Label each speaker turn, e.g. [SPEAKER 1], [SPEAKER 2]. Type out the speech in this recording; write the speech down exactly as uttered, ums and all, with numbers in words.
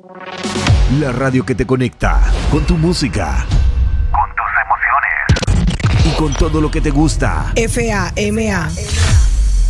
[SPEAKER 1] La radio que te conecta con tu música,
[SPEAKER 2] con tus emociones
[SPEAKER 1] y con todo lo que te gusta.
[SPEAKER 3] F A M A